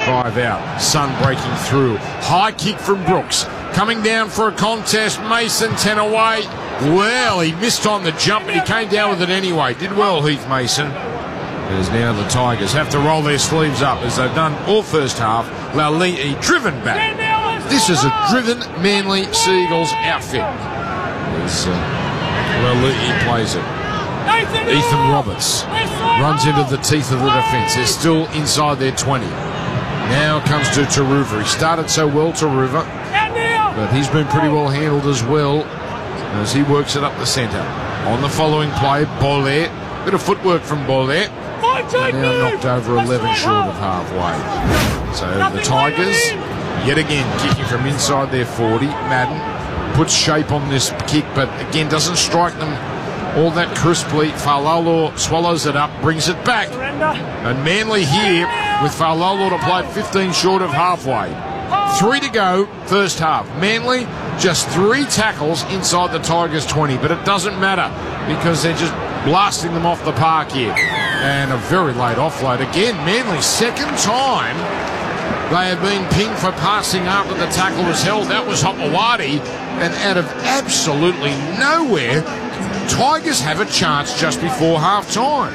5 out. Sun breaking through. High kick from Brooks. Coming down for a contest. Mason 10 away. Well, he missed on the jump, but he came down with it anyway. Did well, Heath Mason. As now the Tigers have to roll their sleeves up as they've done all first half. Laulii driven back. This is a driven Manly Seagulls outfit. As Laulii plays it. Ethan Roberts runs into the teeth of the defence. They're still inside their 20. Now comes to Taruva. He started so well, Taruva, but he's been pretty well handled as well as he works it up the centre. On the following play, Bolet. Bit of footwork from Bolet. Now knocked over 11 short of halfway. So the Tigers, yet again, kicking from inside their 40. Madden puts shape on this kick, but again doesn't strike them all that crisply. Fa'alalo swallows it up, brings it back. And Manly here with Fa'alalo to play 15 short of halfway. 3 to go, first half. Manly just 3 tackles inside the Tigers' 20, but it doesn't matter because they're just blasting them off the park here. And a very late offload. Again, Manly's second time they have been pinged for passing after the tackle was held. That was Hopewadi. And out of absolutely nowhere, Tigers have a chance just before half-time.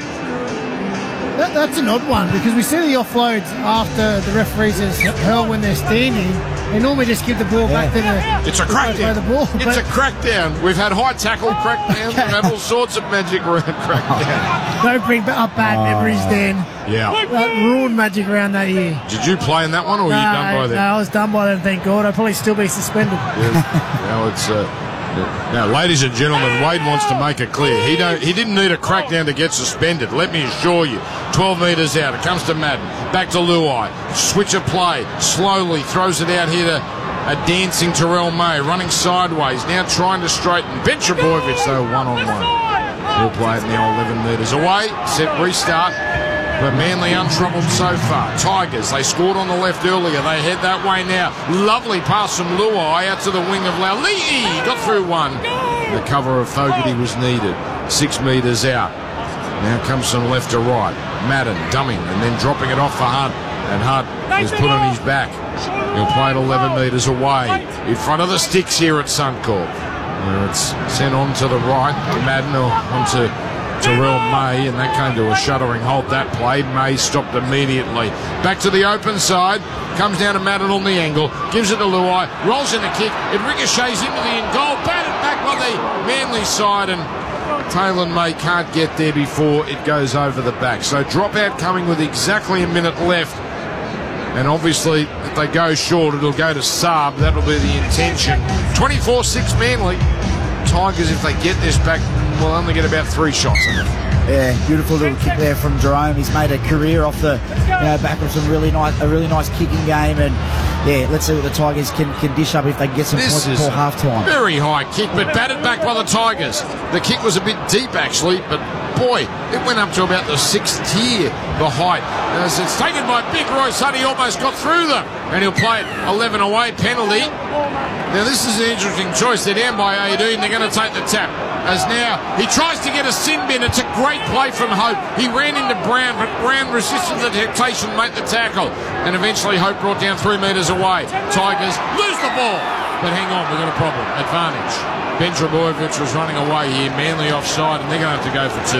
That's an odd one because we see the offloads after the referees has held when they're standing. They normally just give the ball back to the... It's a crackdown. It's a crackdown. We've had high tackle crackdowns. We've had all sorts of Magic Round crackdowns. Don't bring up bad memories, Dan. Yeah. That ruined Magic Round that year. Did you play in that one or were you done by then? No, I was done by then, thank God. I'd probably still be suspended. Now it's... Now, ladies and gentlemen, Wade wants to make it clear. He didn't need a crackdown to get suspended, let me assure you. 12 metres out. It comes to Madden. Back to Luai. Switch of play. Slowly throws it out here to a dancing Terrell May. Running sideways. Now trying to straighten. Ben Trbojevic, though, one-on-one. He'll play it now 11 metres away. Set restart. But Manly untroubled so far. Tigers, they scored on the left earlier. They head that way now. Lovely pass from Luai out to the wing of Laulii. Got through one. The cover of Fogarty was needed. 6 metres out. Now comes from left to right. Madden dumbing and then dropping it off for Hunt. And Hunt is put on his back. He'll play it 11 metres away. In front of the sticks here at Suncorp. It's sent on to the right. Madden onto Terrell May, and that came to a shuddering halt, that play. May stopped immediately. Back to the open side. Comes down to Madden on the angle. Gives it to Luai. Rolls in the kick. It ricochets into the end goal. Batted back by the Manly side, and Taylor May can't get there before it goes over the back. So dropout coming with exactly a minute left. And obviously, if they go short, it'll go to Saab. That'll be the intention. 24-6 Manly. Tigers, if they get this back, will only get about 3 shots in it. Yeah, beautiful little kick there from Jerome. He's made a career off the back of a really nice kicking game, and yeah, let's see what the Tigers can dish up if they get some points before half-time. Very high kick, but batted back by the Tigers. The kick was a bit deep actually, but boy, it went up to about the 6th tier, the height. As it's taken by Big Royce Hunt, he almost got through them, and he'll play it 11 away, penalty. Now this is an interesting choice. They're down by 18, they're going to take the tap. As now, he tries to get a sin bin. It's a great play from Hope. He ran into Brown, but Brown resisted the temptation to make the tackle. And eventually Hope brought down 3 metres away. Tigers lose the ball. But hang on, we've got a problem. Advantage. Ben Trbojevic was running away here. Manly offside, and they're going to have to go for 2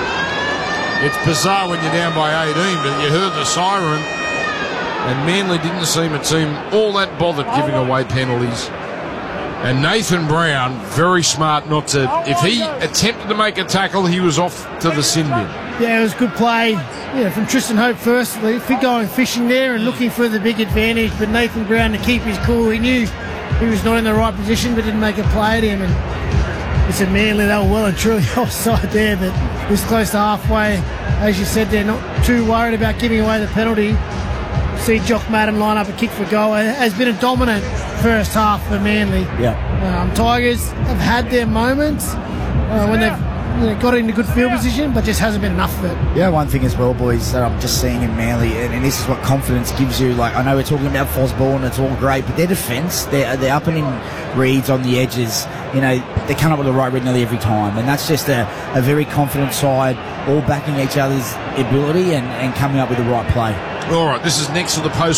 here. It's bizarre when you're down by 18, but you heard the siren. And Manly didn't seem a team all that bothered giving away penalties. And Nathan Brown, very smart not to... If he attempted to make a tackle, he was off to the sin bin. Yeah, it was good play from Tristan Hope firstly. Going fishing there and looking for the big advantage. But Nathan Brown, to keep his cool, he knew he was not in the right position but didn't make a play at him. And it's a Manly, they were well and truly offside there, but this close to halfway. As you said, they're not too worried about giving away the penalty. See Jock Madden line up a kick for goal. It has been a dominant first half for Manly. Yeah. Tigers have had their moments when they've got into good field position, but just hasn't been enough of it. Yeah, one thing as well, boys, that I'm just seeing in Manly, and this is what confidence gives you. Like, I know we're talking about Fosball, it's all great, but their defence, they're up and in reads on the edges. You know, they come up with the right read nearly every time, and that's just a very confident side, all backing each other's ability and coming up with the right play. All right, this is next to the post.